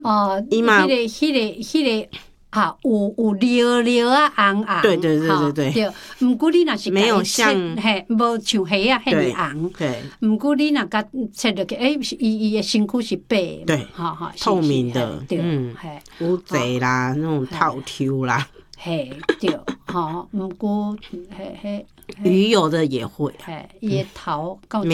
哦，迄个啊，有溜啊红红， 对， 对。毋过你若是没有像嘿，无像虾啊遐尼红， 对。 毋过你若甲切落去，伊的身躯是白的， 对，透明的， 对， 乌贼啦，那种套 Q 啦， 嘿，对，毋过鱼鱼有的也会， 伊的头到